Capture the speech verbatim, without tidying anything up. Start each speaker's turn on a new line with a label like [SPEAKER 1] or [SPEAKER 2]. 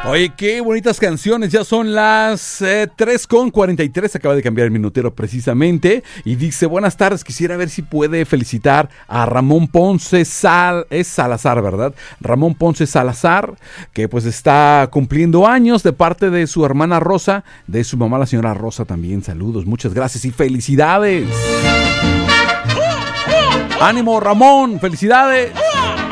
[SPEAKER 1] Oye, qué bonitas canciones. Ya son las eh, tres con cuarenta y tres. Acaba de cambiar el minutero precisamente. Y dice, buenas tardes, quisiera ver si puede felicitar a Ramón Ponce Sal... Es Salazar, ¿verdad? Ramón Ponce Salazar, que pues está cumpliendo años de parte de su hermana Rosa, de su mamá la señora Rosa también. Saludos, muchas gracias y felicidades. ¡Ánimo, Ramón! ¡Felicidades!